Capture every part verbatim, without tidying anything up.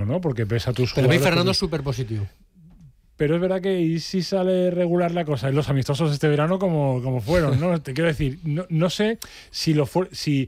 ¿no? Porque ves a tus Pero jugadores... Pero Fernando es súper positivo. Pero es verdad que y si sale regular la cosa, y los amistosos este verano como, como fueron, ¿no? Te quiero decir, no, no sé si lo fue, si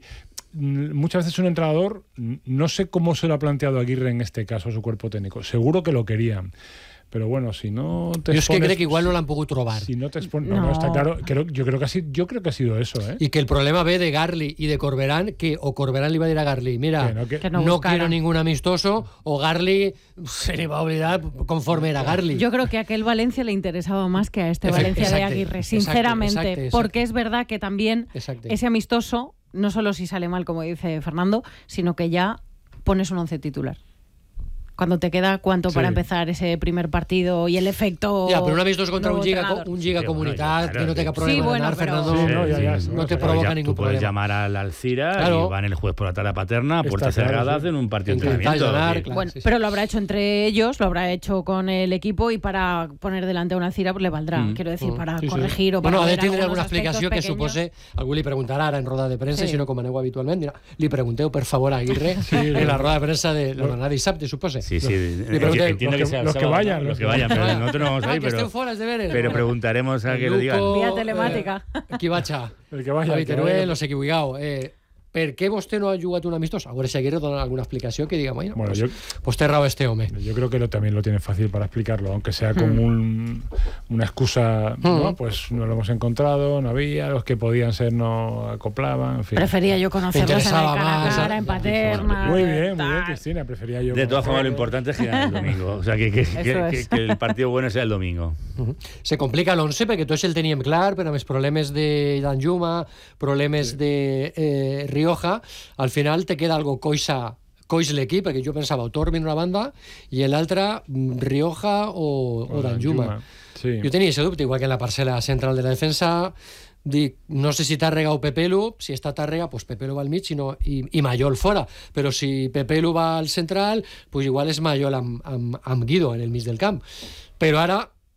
muchas veces un entrenador, no sé cómo se lo ha planteado Aguirre en este caso, su cuerpo técnico. Seguro que lo querían. Pero bueno, si no te Yo es que expones, creo que igual no l'han pogut trobar. Si no te expones, no, no, está claro. Creo, yo creo que ha sido, yo creo que ha sido eso, ¿eh? Y que el problema ve de Garli y de Corberán, que o Corberán le iba a decir a Garli, mira, que no, que, que no, no quiero ningún amistoso, o Garli se le va a olvidar conforme era Garli. Yo creo que a aquel Valencia le interesaba más que a este Efe, Valencia exacte, de Aguirre, sinceramente, exacte, exacte, exacte. porque es verdad que también exacte. ese amistoso, no solo si sale mal, como dice Fernando, sino que ya pones un once titular. Cuando te queda cuánto sí. para empezar ese primer partido y el efecto. Ya, pero un amistoso contra un Giga, un Giga sí, Comunitat, bueno, claro, que no tenga problema sí, bueno, de ganar, pero... Fernando. Sí, no, ya, ya, sí, no te pero provoca ya, ningún tú puedes problema. llamar al Alcira claro. y van el jueves por la tarde a Paterna, puertas claro, cerradas, sí. en un partido de entrenamiento. entrenamiento. Claro, bueno, sí, sí. pero lo habrá hecho entre ellos, lo habrá hecho con el equipo y para poner delante a un Alcira pues le valdrà, mm. quiero decir, para sí, corregir sí. o para. Bueno, ha de tindre alguna explicació que supose, algú li preguntarà ara en roda de premsa, sí. si no com aneu habitualment, dirà, li pregunteu per favor a Aguirre sí, en la roda de premsa de l'anar dissabte, supose. Sí, sí, entiendo que sea. Los que vayan, los que vayan, pero nosotros no vamos a ir, pero, pero preguntaremos a que lo digan. Vía telemática. Eh, qui vaig a? El que vaya. Javi Teruel, no sé qui vulgueu. Eh, per què vostè no ha jugat un amistós? A veure si Aguirre dona alguna explicació que diga, bueno, bueno pues, yo, pues té raó este home. Yo creo que lo, también lo tiene fácil para explicarlo, aunque sea con mm. un, una excusa, ¿no? Mm. Pues no lo hemos encontrado, no había, los que podían ser no acoplaban, en fin. Prefería yo conocerlos en el cara a cara, en Paterna. Muy bien, muy bien, Cristina, prefería yo. De todas formas, lo importante es que gane el domingo. O sea, que, que, que, que, que el partido bueno sea el domingo. Uh-huh. Se complica l'once perquè tots el teníem clar, però amb els problemes de Danjuma, problemes sí. de eh, Rioja, al final te queda algo coixa coix l'equip, perquè jo pensava o Torbi en una banda i l'altra Rioja o, o, o Danjuma. Sí. Jo tenia ese dubte, igual que en la parcel·la central de la defensa, dic, no sé si Tàrrega o Pepelu, si està Tàrrega, pues Pepelu va al mig i, no, i, i Mayol fora, però si Pepelu va al central, pues igual és Mayol amb, amb, amb Guido en el mig del camp. Però ara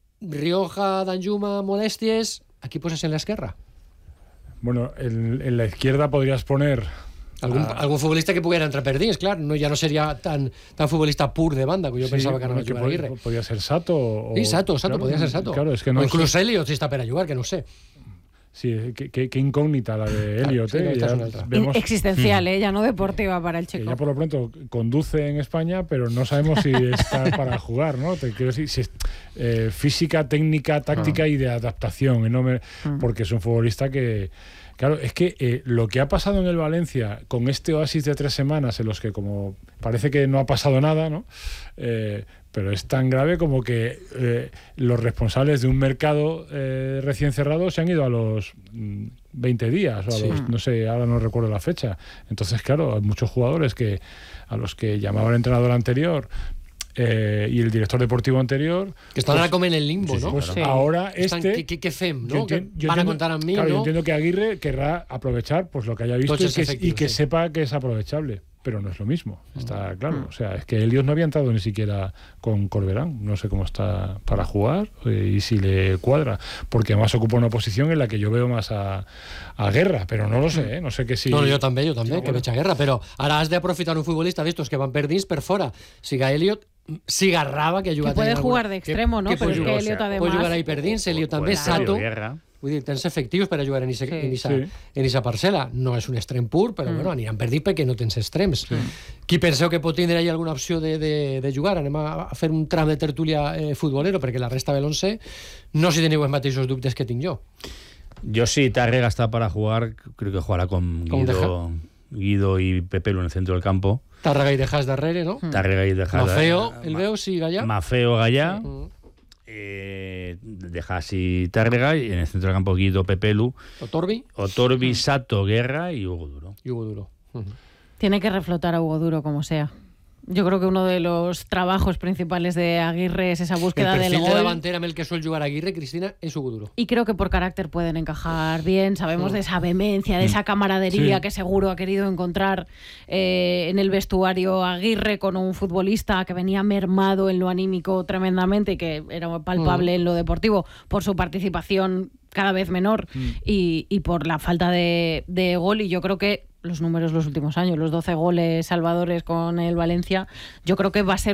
Rioja, Danjuma, molèsties, aquí poses en l'esquerra. Bueno, en, en la izquierda podrías poner... Algún, ah. algún futbolista que pudiera entrar per dins, clar, no, ja no seria tan, tan futbolista pur de banda, que jo sí, pensava que no bueno, va jugar Aguirre. Podria ser Sato. O, sí, Sato, Sato, claro, podria ser Sato. Claro, es que no o inclús sé. Elliot, si està per a jugar, que no ho sé. Sí, qué, qué, qué incógnita la de Elliot. Claro, sí, eh, no, ya vemos, existencial, mm. eh, ya no deportiva para el chico. Ya por lo pronto conduce en España, pero no sabemos si está para jugar, ¿no? Te quiero decir, si es eh, física, técnica, táctica ah. y de adaptación, ¿no? Mm. Porque es un futbolista que... Claro, es que eh, lo que ha pasado en el Valencia con este oasis de tres semanas en los que como parece que no ha pasado nada, ¿no? Eh, pero es tan grave como que eh, los responsables de un mercado eh, recién cerrado se han ido a los mm, veinte días o a sí. los, no sé, ahora no recuerdo la fecha. Entonces, claro, hay muchos jugadores que a los que llamaba el entrenador anterior Eh, y el director deportivo anterior que están pues, ahora como en el limbo, sí, ¿no? Pues sí. ahora Están, este ¿qué, qué, qué fem, ¿no? Yo entiendo, yo van entiendo, a contar a mí, claro, ¿no? Yo entiendo que Aguirre querrá aprovechar pues lo que haya visto y que, y que sí. sepa que es aprovechable, pero no es lo mismo, está mm. claro. O sea, es que Elliot no había entrado ni siquiera con Corberán, no sé cómo está para jugar eh, y si le cuadra, porque además ocupa una posición en la que yo veo más a, a Guerra, pero no lo sé, ¿eh? No sé que si... No, jo també, jo també, sí, que bueno. veig a Guerra, però ara has d'aprofitar un futbolista d'estos que van per dins, per fora. Siga Elliot, siga Raba, que ha jugat... Que puede alguna, jugar de extremo, que, ¿no? Que pero es que Elliot además... Puede jugar ahí per dins, Elliot també, Sato... Vull dir, tens efectius per a jugar en esa, sí, en esa, sí. en esa parcel·la. No és un extrem pur, però mm. bueno, aniran per dir perquè no tens extrems. Sí. Qui penseu que pot tindre ahí alguna opció de, de, de jugar? Anem a fer un tram de tertúlia eh, futbolero, perquè la resta de l'once no si teniu els mateixos dubtes que tinc jo. Yo sí, Tàrrega está para jugar, creo que jugará con Guido, Guido y Pepelu en el centro del campo. Tàrrega i Dejas darrere, ¿no? Tàrrega i Dejas. Mafeo, el veu, sí, Gallà. Mafeo, Gallà. Mm. Eh, Dejas y Tàrrega, y en el centro del campo Guido, Pepelu. Otorbi. Otorbi, Sato, Guerra y Hugo Duro. Y Hugo Duro. Uh-huh. Tiene que reflotar a Hugo Duro como sea. Yo creo que uno de los trabajos principales de Aguirre es esa búsqueda del gol. El perfil de davantera amb el que suele jugar Aguirre, Cristina, es Hugo Duro. Y creo que por carácter pueden encajar bien. Sabemos sí. de esa vehemencia, de esa camaradería sí. que seguro ha querido encontrar eh, en el vestuario Aguirre con un futbolista que venía mermado en lo anímico tremendamente y que era palpable mm. en lo deportivo por su participación cada vez menor mm. y, y por la falta de, de gol. Y yo creo que los números los últimos años, los doce goles salvadores con el Valencia, yo creo que va a ser